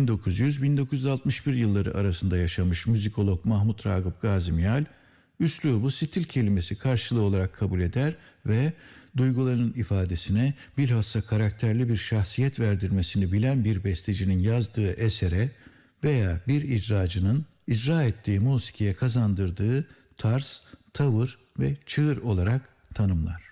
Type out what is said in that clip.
1900-1961 yılları arasında yaşamış müzikolog Mahmut Ragıp Gazimyal, üslubu stil kelimesi karşılığı olarak kabul eder ve duyguların ifadesine bilhassa karakterli bir şahsiyet verdirmesini bilen bir bestecinin yazdığı esere veya bir icracının icra ettiği musikiye kazandırdığı tarz, tavır ve çığır olarak tanımlar.